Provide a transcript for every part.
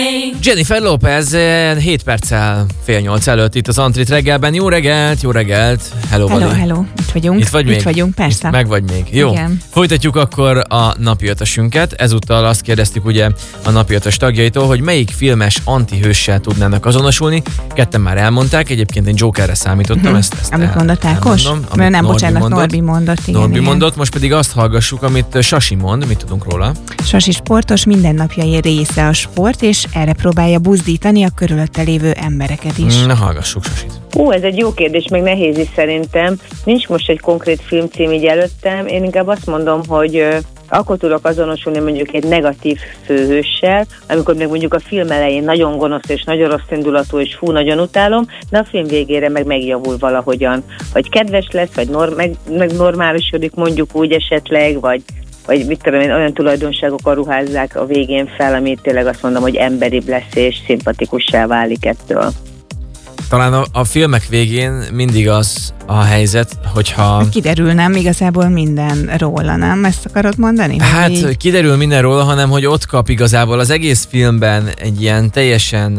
Jennifer Lopez 7 perccel fél 8 előtt itt az Antrit reggelben. Jó reggelt! Hello, hello. Itt vagyunk. Itt vagyunk, persze. Meg vagy még. Jó. Igen. Folytatjuk akkor a napi ötösünket. Ezúttal azt kérdeztük ugye a napi ötös tagjaitól, hogy melyik filmes antihőssel tudnának azonosulni. Ketten már elmondták, egyébként én Jokerre számítottam. Ezt amit mondott Ákos? Norbi mondott. Norbi mondott, most pedig azt hallgassuk, amit Sasi mond. Mit tudunk róla? Sasi sportos, mindennapjai része a sport, és erre próbálja buzdítani a körülötte lévő embereket is. Na, hallgassuk Sasit. Ez egy jó kérdés, meg nehéz is szerintem. Nincs most egy konkrét filmcím így előttem. Én inkább azt mondom, hogy akkor tudok azonosulni mondjuk egy negatív főhőssel, amikor még mondjuk a film elején nagyon gonosz és nagyon rossz indulatú, és nagyon utálom, de a film végére meg megjavul valahogyan. Vagy kedves lesz, vagy meg normálisodik mondjuk úgy esetleg, vagy mit tudom én, olyan tulajdonságokkal ruházzák a végén fel, amit tényleg azt mondom, hogy emberibb lesz és szimpatikussá válik ettől. Talán a filmek végén mindig az a helyzet, hogyha... Kiderül, nem igazából minden róla, nem? Ezt akarod mondani? Hát kiderül minden róla, hanem hogy ott kap igazából az egész filmben egy ilyen teljesen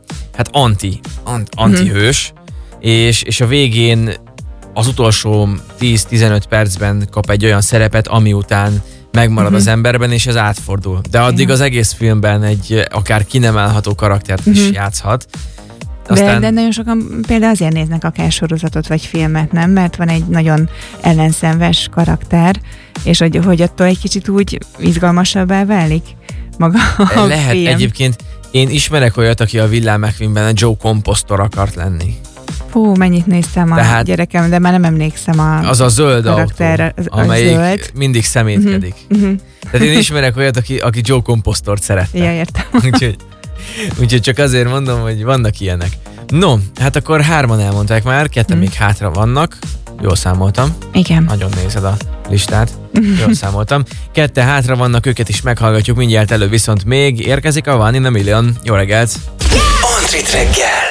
antihős, és a végén az utolsó 10-15 percben kap egy olyan szerepet, ami után megmarad az emberben, és ez átfordul. De addig az egész filmben egy akár kinemelható karaktert is játszhat. Aztán... De nagyon sokan például azért néznek akár sorozatot vagy filmet, nem? Mert van egy nagyon ellenszenves karakter, és hogy attól egy kicsit úgy izgalmasabbá válik maga a Lehet film. Egyébként én ismerek olyat, aki a Villám McQueenben a Joe Compostor akart lenni. Hú, mennyit néztem a gyerekem, de már nem emlékszem az a zöld karakter, autó, amelyik mindig szemétkedik. Tehát én ismerek olyat, aki Joe Compostort szerette. Ja, értem. Úgyhogy csak azért mondom, hogy vannak ilyenek. No, hát akkor 3-an elmondták már, 2 még hátra vannak. Jól számoltam. Igen. Nagyon nézed a listát. Jól számoltam. 2 hátra vannak, őket is meghallgatjuk mindjárt előbb, viszont még érkezik a One in a Million. Jó reggelt! Antrit reggel!